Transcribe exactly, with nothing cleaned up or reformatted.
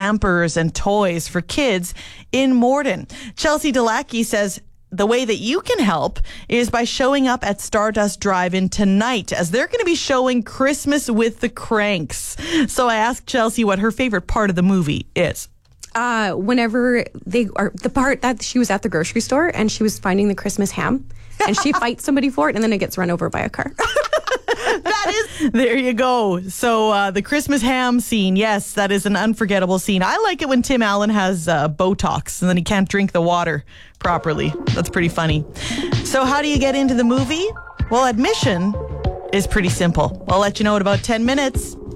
hampers and toys for kids in Morden. Chelsea Delacki says the way that you can help is by showing up at Stardust Drive-In tonight, as they're going to be showing Christmas with the Cranks. So I asked Chelsea what her favorite part of the movie is. Uh, whenever they are the part that she was at the grocery store and she was finding the Christmas ham and she fights somebody for it and then it gets run over by a car. That is, there you go. So uh, the Christmas ham scene, yes, that is an unforgettable scene. I like it when Tim Allen has uh, Botox and then he can't drink the water properly. That's pretty funny. So how do you get into the movie? Well, admission is pretty simple. I'll let you know in about ten minutes.